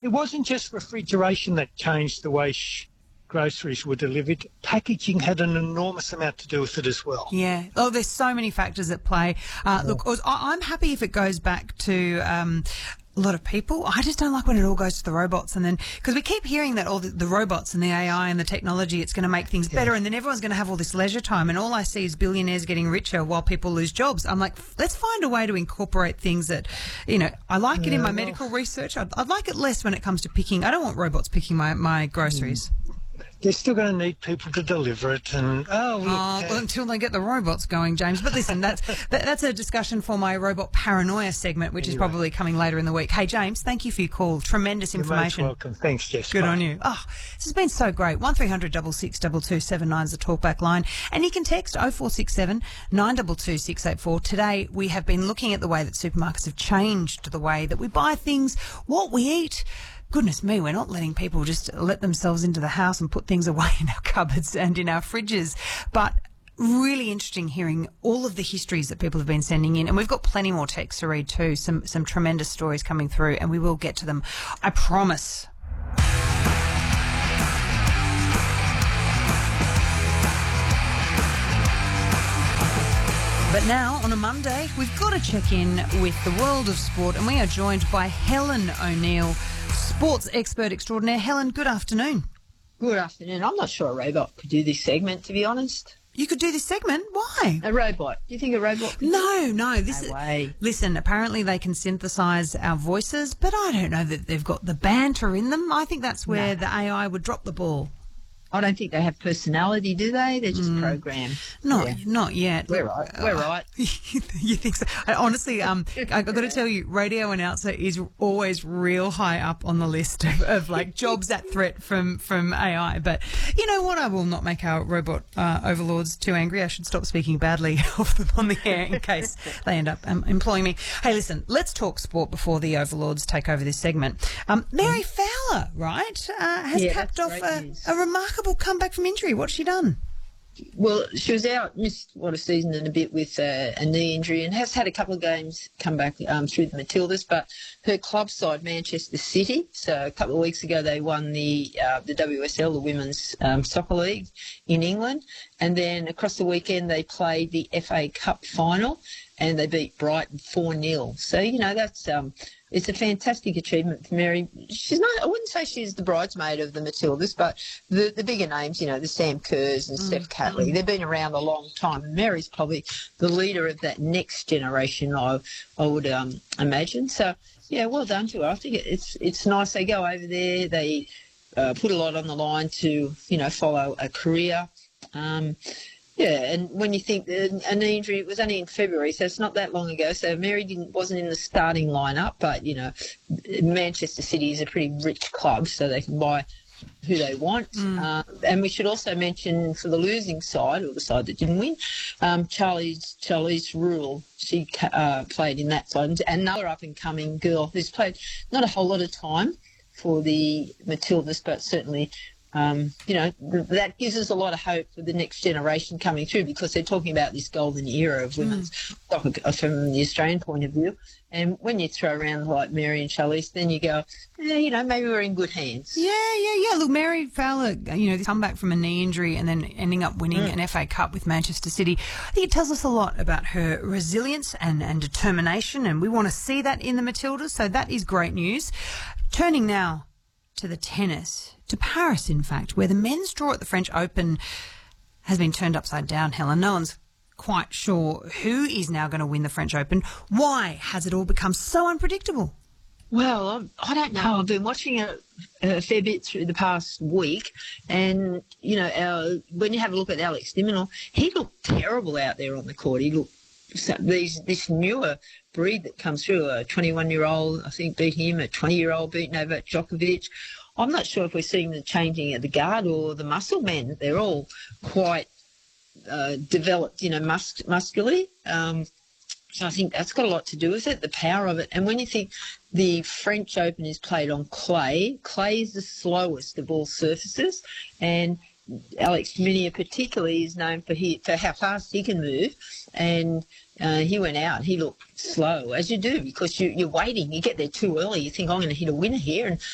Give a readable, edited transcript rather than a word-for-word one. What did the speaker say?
it wasn't just refrigeration that changed the way groceries were delivered. Packaging had an enormous amount to do with it as well. Yeah. Oh, there's so many factors at play. Look, I'm happy if it goes back to a lot of people. I just don't like when it all goes to the robots, and then because we keep hearing that all the robots and the AI and the technology, it's going to make things better, and then everyone's going to have all this leisure time, and all I see is billionaires getting richer while people lose jobs. I'm like, let's find a way to incorporate things that, I like it in my medical research. I'd like it less when it comes to picking. I don't want robots picking my groceries. They're still going to need people to deliver it, and well, until they get the robots going, James. But listen, that's a discussion for my robot paranoia segment, which is probably coming later in the week. Hey, James, thank you for your call. Tremendous information. You're most welcome. Thanks, Jess. Good on you. Oh, this has been so great. 1300 662 is the talkback line, and you can text 0467 922 684. Today we have been looking at the way that supermarkets have changed the way that we buy things, what we eat. Goodness me, we're not letting people just let themselves into the house and put things away in our cupboards and in our fridges. But really interesting hearing all of the histories that people have been sending in. And we've got plenty more texts to read too, some tremendous stories coming through, and we will get to them. I promise. But now, on a Monday, we've got to check in with the world of sport, and we are joined by Helen O'Neill, sports expert extraordinaire. Helen, good afternoon. Good afternoon. I'm not sure a robot could do this segment, to be honest. You could do this segment? Why? A robot. Do you think a robot could No. No way. Listen, apparently they can synthesise our voices, but I don't know that they've got the banter in them. I think that's where the AI would drop the ball. I don't think they have personality, do they? They're just programmed. Not yet. We're right. You think so? Honestly, I've got to tell you, radio announcer is always real high up on the list of like jobs at threat from AI. But you know what? I will not make our robot overlords too angry. I should stop speaking badly of them on the air in case they end up employing me. Hey, listen, let's talk sport before the overlords take over this segment. Mary Fowler, right, has capped off a remarkable comeback from injury. What's she done? Well, she was out, missed a season and a bit with a knee injury, and has had a couple of games come back through the Matildas. But her club side, Manchester City, so a couple of weeks ago they won the WSL, the Women's Soccer League in England, and then across the weekend they played the FA Cup final and they beat Brighton 4-0. So, that's it's a fantastic achievement for Mary. She's not, I wouldn't say she's the bridesmaid of the Matildas, but the bigger names, the Sam Kerrs and Steph Catley, they've been around a long time. And Mary's probably the leader of that next generation, I would imagine. So, yeah, well done to her. I think it's nice they go over there. They put a lot on the line to, follow a career. Yeah, and when you think a knee injury, it was only in February, so it's not that long ago. So Mary wasn't in the starting lineup, but, Manchester City is a pretty rich club, so they can buy who they want. And we should also mention for the losing side, or the side that didn't win, Charlize Rule. She played in that side. And another up-and-coming girl who's played not a whole lot of time for the Matildas, but certainly... that gives us a lot of hope for the next generation coming through, because they're talking about this golden era of women's soccer from the Australian point of view. And when you throw around like Mary and Charlize, then you go, maybe we're in good hands. Yeah. Look, Mary Fowler, this comeback from a knee injury and then ending up winning an FA Cup with Manchester City. I think it tells us a lot about her resilience and determination, and we want to see that in the Matildas. So that is great news. Turning now to the tennis, to Paris, in fact, where the men's draw at the French Open has been turned upside down, Helen. No one's quite sure who is now going to win the French Open. Why has it all become so unpredictable? Well, I don't know. I've been watching a fair bit through the past week, and, when you have a look at Alex de Minaur, he looked terrible out there on the court. He looked this newer breed that comes through, a 21-year-old, I think, beat him, a 20-year-old beat Novak Djokovic. I'm not sure if we're seeing the changing of the guard or the muscle men. They're all quite developed, muscularly. So I think that's got a lot to do with it, the power of it. And when you think the French Open is played on clay is the slowest of all surfaces, and Alex de Minaur particularly is known for how fast he can move, and he went out. He looked slow, as you do, because you're waiting. You get there too early. You think, I'm going to hit a winner here, and